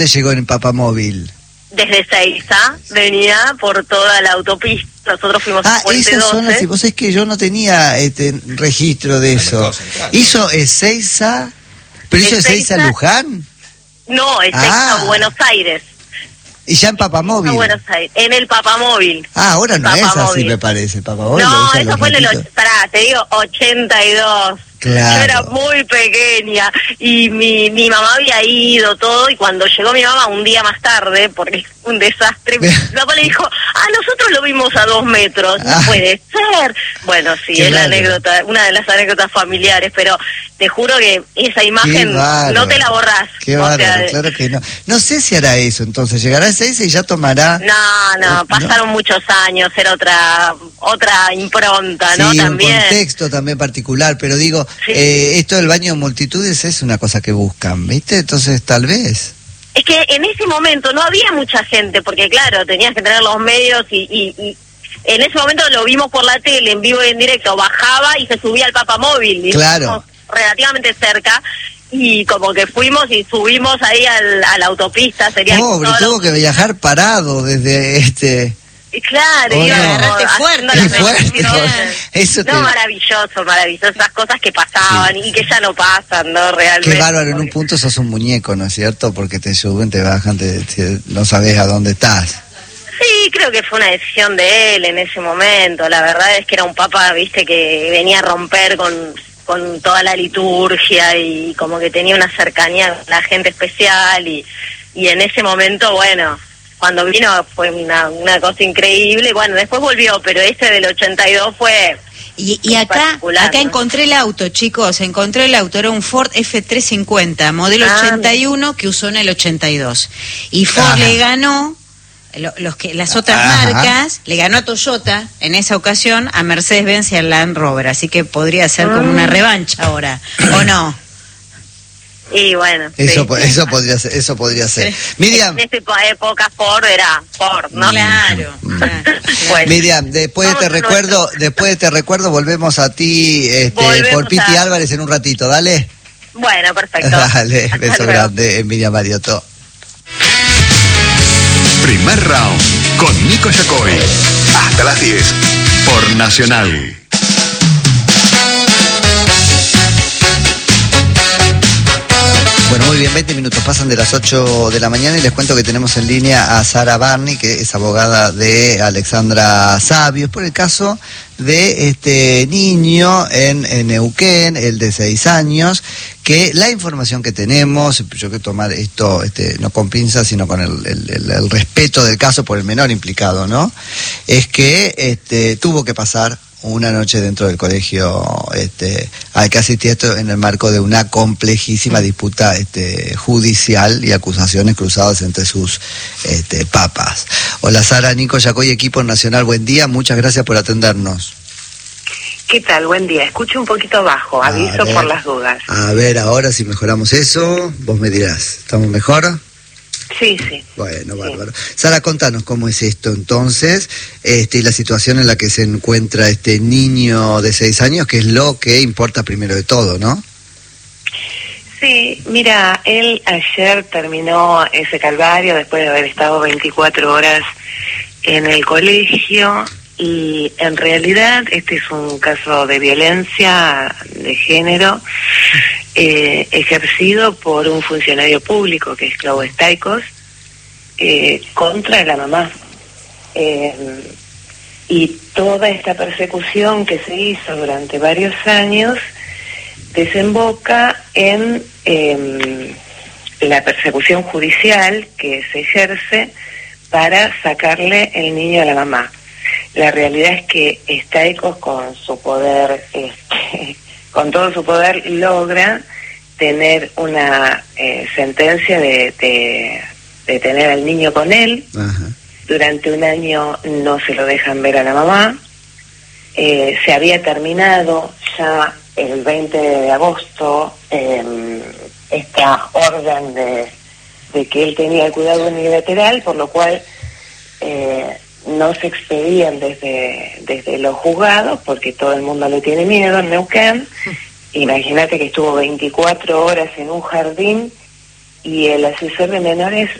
llegó en Papamóvil? Desde Seiza, venía por toda la autopista. Nosotros fuimos a Puente 12. Vos sabés que yo no tenía registro de eso. ¿Hizo Ezeiza? ¿Pero hizo Ezeiza Luján? No, Ezeiza Buenos Aires. ¿Y ya en Papamóvil? Buenos Aires, en el Papamóvil. Ahora no es así, me parece. Papamóvil. No, eso fue en el... te digo, 82. Claro. Yo era muy pequeña y mi mamá había ido todo, y cuando llegó mi mamá un día más tarde, porque es un desastre, mi papá le dijo, nosotros lo vimos a 2 metros, no puede ser. Bueno, sí, es la anécdota, una de las anécdotas familiares, pero te juro que esa imagen no te la borrás. Qué bárbaro, claro que no. No sé si hará eso, entonces, llegará a ese y ya tomará... No, pasaron muchos años, era otra impronta, ¿no? Sí, También. Un contexto también particular, pero digo, sí. Esto del baño de multitudes es una cosa que buscan, ¿viste? Entonces, tal vez... Es que en ese momento no había mucha gente, porque claro, tenías que tener los medios y en ese momento lo vimos por la tele, en vivo y en directo, bajaba y se subía al Papamóvil. Claro. Relativamente cerca, y como que fuimos y subimos ahí a la autopista. Pobre, tuvo que viajar parado desde Claro, y agarraste fuerte. Eso maravilloso, esas cosas que pasaban y que ya no pasan, ¿no? Realmente. Qué bárbaro, en un punto sos un muñeco, ¿no es cierto? Porque te suben, te bajan, no sabes a dónde estás. Sí, creo que fue una decisión de él en ese momento. La verdad es que era un papa, viste, que venía a romper con toda la liturgia y como que tenía una cercanía con la gente especial y en ese momento, bueno, cuando vino fue una cosa increíble. Bueno, después volvió, pero ese del 82 fue... Y acá encontré el auto, chicos, era un Ford F350, modelo 81, que usó en el 82. Y Ford le ganó... las otras marcas, le ganó a Toyota en esa ocasión, a Mercedes-Benz y a Land Rover, así que podría ser como una revancha ahora, ¿o no? Y bueno, eso podría ser. Sí. Miriam, en esa época Ford era Ford, ¿no? Claro. Bueno. Miriam, después de Te Recuerdo volvemos a ti por Piti Álvarez en un ratito, dale. Bueno, perfecto. Dale, beso grande, Miriam Mariotto. Primer round con Nico Yacoy. Hasta las 10 por Nacional. Bueno, muy bien, 20 minutos pasan de las 8 de la mañana y les cuento que tenemos en línea a Sara Barney, que es abogada de Alexandra Sabios, por el caso de este niño en Neuquén, el de 6 años, que la información que tenemos, yo quiero tomar esto no con pinzas, sino con el respeto del caso por el menor implicado, ¿no? Es que tuvo que pasar una noche dentro del colegio al que asistía esto en el marco de una complejísima disputa judicial y acusaciones cruzadas entre sus papas. Hola Sara, Nico Yacoy, equipo nacional, buen día, muchas gracias por atendernos. ¿Qué tal? Buen día. Escucho un poquito bajo, aviso por las dudas. A ver, ahora si mejoramos eso, vos me dirás, ¿estamos mejor? Sí. Bueno, bárbaro. Sara, contanos cómo es esto entonces, y la situación en la que se encuentra este niño de 6 años, que es lo que importa primero de todo, ¿no? Sí, mira, él ayer terminó ese calvario después de haber estado 24 horas en el colegio, y en realidad este es un caso de violencia de género ejercido por un funcionario público que es Clau Staikos contra la mamá, y toda esta persecución que se hizo durante varios años desemboca en la persecución judicial que se ejerce para sacarle el niño a la mamá. La realidad es que Staikos con su poder, con todo su poder, logra tener una sentencia de tener al niño con él. Ajá. Durante un año no se lo dejan ver a la mamá. Se había terminado ya el 20 de agosto esta orden de que él tenía el cuidado unilateral, por lo cual no se expedían desde los juzgados porque todo el mundo le tiene miedo en Neuquén. Imagínate que estuvo 24 horas en un jardín y el asesor de menores